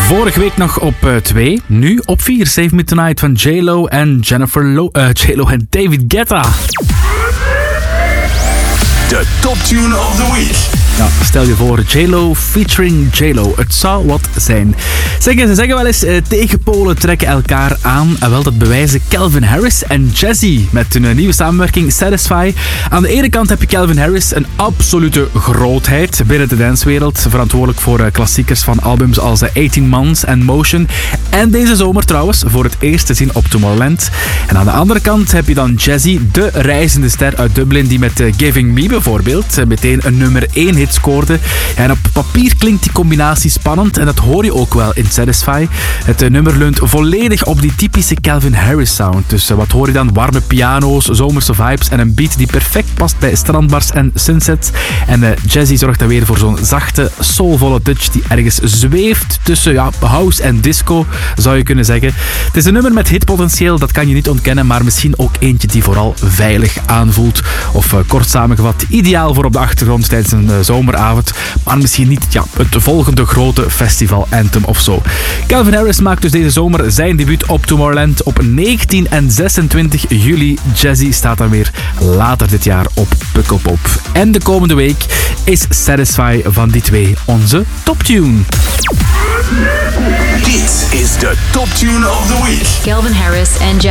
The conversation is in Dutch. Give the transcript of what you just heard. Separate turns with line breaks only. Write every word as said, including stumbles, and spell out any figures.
Vorige week nog op twee, uh, nu op vier. Save Me Tonight van J-Lo en Jennifer Lo- uh, J-Lo en David Guetta.
De Top Tune of the Week.
Ja, stel je voor, J-Lo featuring J-Lo. Het zou wat zijn. Zeggen, ze zeggen wel eens, eh, tegenpolen trekken elkaar aan. En wel, dat bewijzen Calvin Harris en Jazzy met hun nieuwe samenwerking Satisfy. Aan de ene kant heb je Calvin Harris, een absolute grootheid binnen de dancewereld. Verantwoordelijk voor eh, klassiekers van albums als eh, eighteen months en Motion. En deze zomer trouwens voor het eerst te zien op Tomorrowland. En aan de andere kant heb je dan Jazzy, de reizende ster uit Dublin, die met eh, Giving Me bijvoorbeeld eh, meteen een nummer één hit scoorde. Ja, en op papier klinkt die combinatie spannend en dat hoor je ook wel in Satisfy. Het uh, nummer leunt volledig op die typische Calvin Harris sound. Dus uh, wat hoor je dan? Warme piano's, zomerse vibes en een beat die perfect past bij strandbars en sunsets. En uh, Jazzy zorgt dan weer voor zo'n zachte, soulvolle touch die ergens zweeft tussen ja, house en disco, zou je kunnen zeggen. Het is een nummer met hitpotentieel, dat kan je niet ontkennen, maar misschien ook eentje die vooral veilig aanvoelt. Of uh, kort samengevat, ideaal voor op de achtergrond tijdens een uh, zomeravond, maar misschien niet ja, het volgende grote festival anthem of zo. Calvin Harris maakt dus deze zomer zijn debuut op Tomorrowland op negentien en zesentwintig juli. Jazzy staat dan weer later dit jaar op Pukkelpop. En de komende week is Satisfy van die twee onze toptune.
Dit is de Top Tune of the Week.
Calvin Harris en